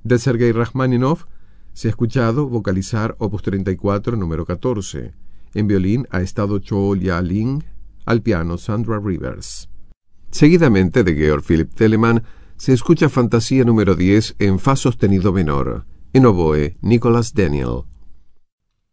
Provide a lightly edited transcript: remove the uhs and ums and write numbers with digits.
De Sergei Rachmaninoff se ha escuchado vocalizar Opus 34, número 14. En violín ha estado Cho Lia-ling, al piano Sandra Rivers. Seguidamente, de Georg Philipp Telemann, se escucha Fantasía número 10 en fa sostenido menor. En oboe, Nicholas Daniel.